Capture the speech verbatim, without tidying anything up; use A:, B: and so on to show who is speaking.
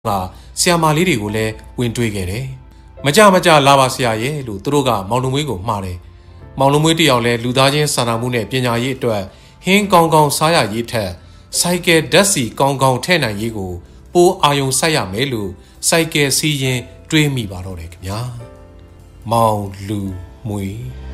A: ဆရာမလေးတွေကိုလည်းဝင်တွေးခဲ့တယ်။မကြမကြလာပါဆရာရဲ့လို့သူတို့ကမောင်နှမွေးကိုမှားတယ်။မောင်နှမွေးတယောက်လည်းလူသားချင်းစာနာမှုနဲ့ပညာရေးအတွက်ဟင်းကောင်းကောင်းစားရရေးထက်စိုက်ကယ်ဓာတ်ဆီကောင်းကောင်းထည့်နိုင်ရေးကိုပိုးအာယုံစိုက်ရမယ်လို့စိုက်ကယ်စီးရင်တွေးမိပါတော့တယ်ခင်ဗျာ။မောင်လူမွေး